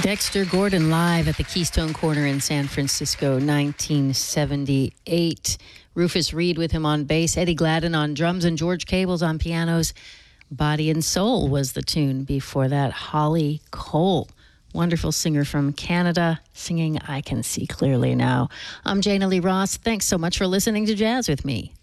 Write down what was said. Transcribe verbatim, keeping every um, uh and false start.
Dexter Gordon live at the Keystone Corner in San Francisco, nineteen seventy-eight. Rufus Reid with him on bass, Eddie Gladden on drums, and George Cables on pianos. Body and Soul was the tune before that. Holly Cole, wonderful singer from Canada, singing I Can See Clearly Now. I'm Jana Lee Ross. Thanks so much for listening to Jazz with me.